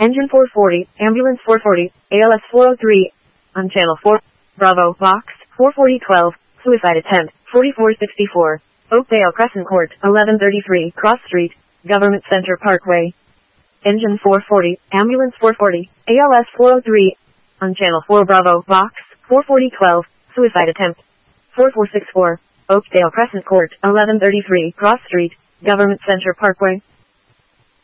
Engine 440, Ambulance 440, ALS 403, on Channel 4, Bravo, Box, 44012, Suicide Attempt, 4464, Oakdale Crescent Court, 1133, Cross Street, Government Center Parkway. Engine 440, Ambulance 440, ALS 403, on Channel 4 Bravo, Box, 44012, Suicide Attempt, 4464, Oakdale Crescent Court, 1133, Cross Street, Government Center Parkway.